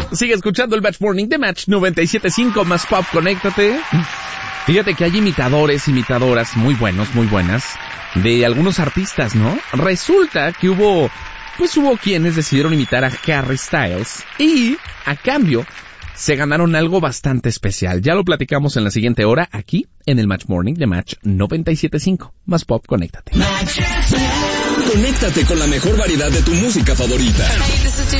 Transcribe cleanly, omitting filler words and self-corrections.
Sigue escuchando el Match Morning de Match 97.5 más Pop, conéctate. Fíjate que hay imitadores, imitadoras muy buenas de algunos artistas, ¿no? Resulta que hubo quienes decidieron imitar a Harry Styles y, a cambio, se ganaron algo bastante especial. Ya lo platicamos en la siguiente hora, aquí, en el Match Morning de Match 97.5. Más Pop, conéctate. Conéctate con la mejor variedad de tu música favorita.